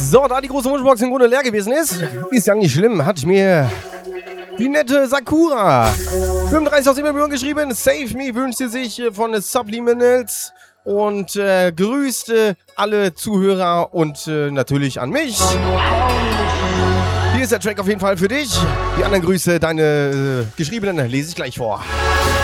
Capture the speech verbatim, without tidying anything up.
So, da die große Wunschbox im Grunde leer gewesen ist, ist ja nicht schlimm, hat mir die nette Sakura fünfunddreißig aus Immermühren geschrieben. Save Me wünscht sie sich von Subliminals und äh, grüßt äh, alle Zuhörer und äh, natürlich an mich. Hier ist der Track auf jeden Fall für dich. Die anderen Grüße, deine äh, geschriebenen, lese ich gleich vor.